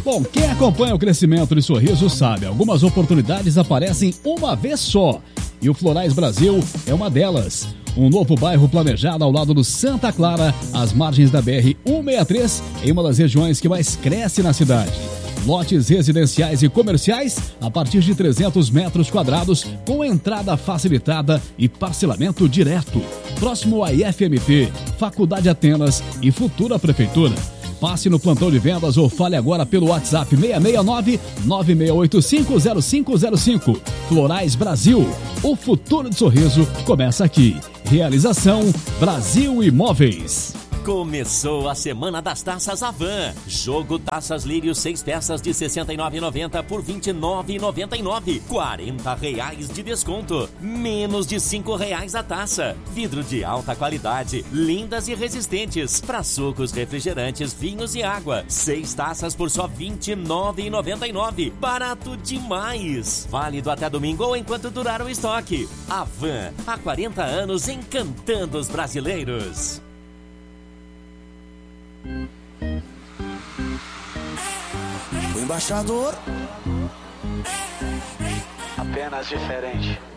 Bom, quem acompanha o crescimento de Sorriso sabe, algumas oportunidades aparecem uma vez só. E o Florais Brasil é uma delas. Um novo bairro planejado ao lado do Santa Clara, às margens da BR-163, em uma das regiões que mais cresce na cidade. Lotes residenciais e comerciais a partir de 300 metros quadrados, com entrada facilitada e parcelamento direto. Próximo à IFMT, Faculdade Atenas e futura prefeitura. Passe no plantão de vendas ou fale agora pelo WhatsApp 669-96850505. Florais Brasil. O futuro de Sorriso começa aqui. Realização Brasil Imóveis. Começou a Semana das Taças Avan. Jogo Taças Lírio 6 peças de R$ 69,90 por R$ 29,99. R$40 de desconto. Menos de R$ 5 a taça. Vidro de alta qualidade, lindas e resistentes. Para sucos, refrigerantes, vinhos e água. 6 taças por só R$ 29,99. Barato demais. Válido até domingo ou enquanto durar o estoque. Avan, há 40 anos encantando os brasileiros. O embaixador apenas diferente.